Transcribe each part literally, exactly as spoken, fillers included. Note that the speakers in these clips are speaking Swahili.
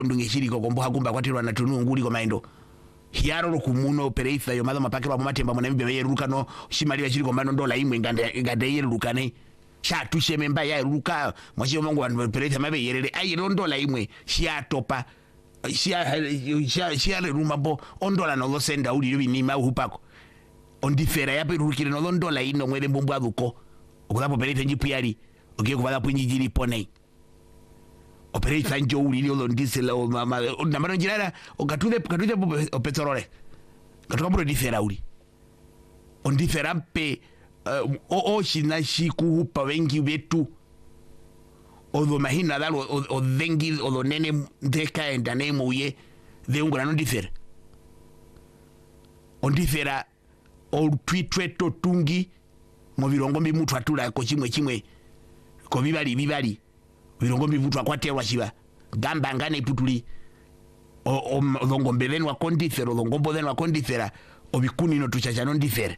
ndungeshiriko kombo hakumba kwatirwa na tununguli kwa maindo hiaro kumuno opereitha yo madho mapakela mu matemba mona mbe yeruka no shimaliwa chiriko mbano ndola imwe ngande ngande yeruka ne sha tusheme mba ya yeruka mwachi omongo wa opereitha mabe yerere ayi ndola imwe sha topa sha sha sha rumabo ondola no senda uli binima uhupako ondifera yape rukire no ndola ino mwele mbombo aduko okudapo opereitha njipuyali okiye kubala punjijiri ponei opereitha njo uli lo ndisela o mama namano njirara okatude katude opetrole katoka bro difera uli ondifera pe uh, o o shina shiku pa wengi betu odo mahina dalo o dengi odo nene ndeka enda nemo ye de ungura no difera ondifera o twitwe totungi mo birongo mbi mutu atula ko chimwe chimwe ko bibali bibali birongo mbi mutu akwaterwa shiba gamba ngane putuli o o ngombe benu akondifera o ngombo benu akondifera obikuni no tuchacha no ndifera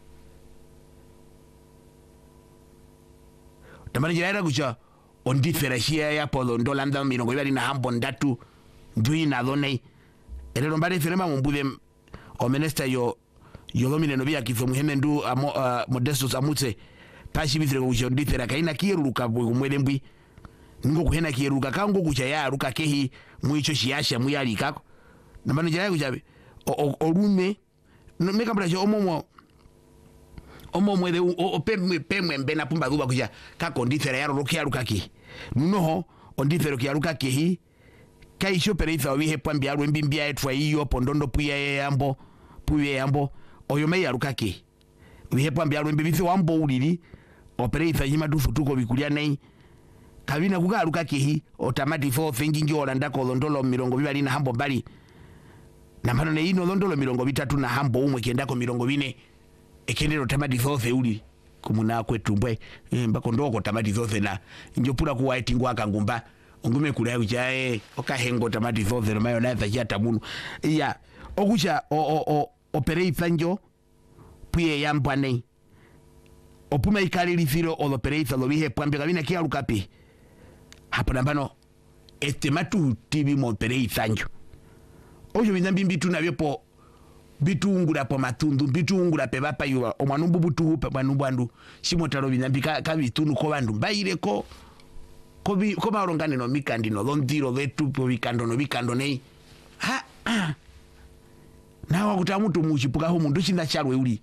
tamani jira kucha ondifera shia ya polo ndola nda mirongo ibali na hambo ndatu ndui na dhone elero mbale ferema mumbude o minister yo yo domine no bia kifo muheme ndu amo uh, Modestus Amutse pashi bithire kucha ondifera kaina kiruka kumwele mbwi ngo kuhena kiruka kango kucha ya ruka kehi mwicho shiasha muyali kako nambano jira kucha orume no meka bracho omomo omo mwede o pemwe pemwe mbena pumba duba kuja ka kondifera yaro rokia rukaki nuno ondifero kia rukaki hi kai sho pereitha obihe pambia ro mbimbia etwa iyo pondondo puya yambo puya yambo oyome ya rukaki bihe pambia ro mbibisi wambo ulili opereitha yima dufu tuko bikulia nei kabina kuka rukaki hi otamati fo thingi njola ndako ndolo mirongo bibali na hambo bali na mano ne ino ndolo mirongo bitatu na hambo umwe kiendako mirongo bine ekendero tamati zote uli kumuna kwetu mbwe e, mbako ndoko tamati zote na njopura kuwa itingwa kangumba ngume kula kuchae okahengo tamati zote no mayo na za tamunu ya okucha o o o opereitha njo puye yambwane opuma ikali lifiro o opereitha lo bihe pambe kabina kia lukapi hapo nambano este matu tibi mo opereitha njo ojo binambi mbitu na byopo bitungura po matundu bitungura pe bapa yuwa omwanumbu butu pe mwanumbu andu shimotalo binambika kabitunu ko bandu mbaire ko ko bi ko marongane no mikandi no dondiro vetu po bikando no bikando nei ha, ha. Na wakuta mtu mushipuka ho mundu chinda charwe uli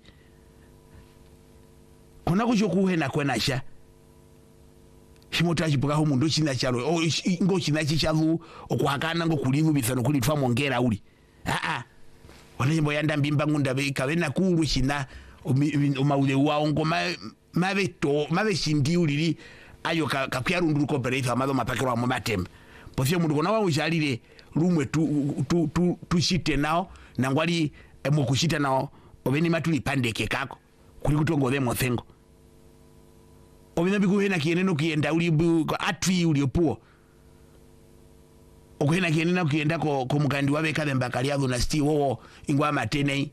kona kujo kuhena kwenasha shimota chipuka ho mundu chinda charwe o ngo chinda chichavu okuhakana ngo kulivu bisano kulitwa mongera uli ha ha wale mbo yanda mbimba ngunda be kavena kuru shina umaude wao ngoma mabeto mabeshindi ulili ayo kakyarundu ko pereitha amado mapakero mu matem posio mundu kona wawo jalire rumwe tu tu tu tushite nao nangwali emo kushita nao obeni matuli pandeke kako kuli kutongo demo thengo obina bikuhena kieneno kienda uli atwi uli opuo okuhena kienena kienda ko ko mukandi wabe kale mbakaliazo na sti wo ingwa matene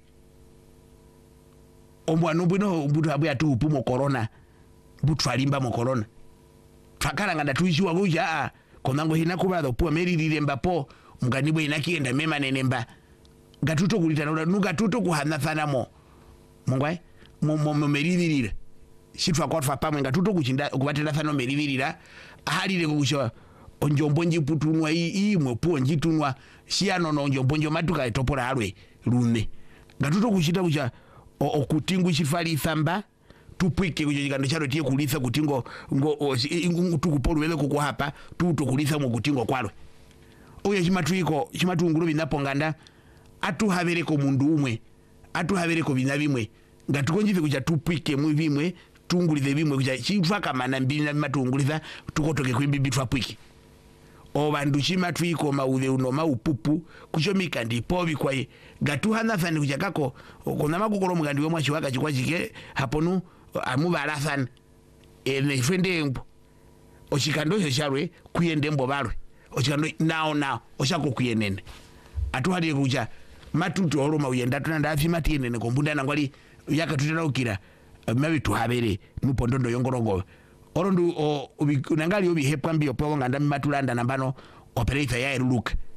ombwa nubuno mbutu abuya tu upumo corona mbutu alimba mo corona twakala nganda tuishiwa kuja konango hina kubado puwa meri lilemba po mukandi bwe inakienda mema nenemba ngatuto kulitana nuga tuto kuhana sana mo mungwae mo mo meri lilira shitwa kwa fa pamwe ngatuto kuchinda kubatela sana meri lilira ahalire kukusho onjombo njiputunwa ii mwepuo njitunwa shiano no onjombo njo matuka etopora halwe lume ngatuto kushita kucha okutingu chifali thamba tupwike kujo jikando charo tie kulitha kutingo ngo tukupolu wele kuko hapa tuto kulitha mu kutingo kwalwe oya chimatuiko chimatungulu binaponganda atu habere ko mundu umwe atu habere ko binabimwe ngatukonjive kucha tupwike mu bimwe tungulithe bimwe kucha chifaka mana mbili na matungulitha tukotoke kwimbibi twapwike obandu chimatwiko maude uno maupupu kuchomika ndipo bikwaye gatuhana thani kujakako kona makukolo mugandi wemwa chiwaka chikwa chike haponu amubala thani ene fende mbo ochikando sharwe kuyende mbo balwe ochikando nao nao oshako kuyenene atuhali kuja matutu oloma uyenda tunanda afimati yenene kombunda nangwali yakatutana ukira mabi tuhabere nupondondo yongorongo orondu o unangali obi hepwa mbio po nganda matulanda nambano operator ya eruluka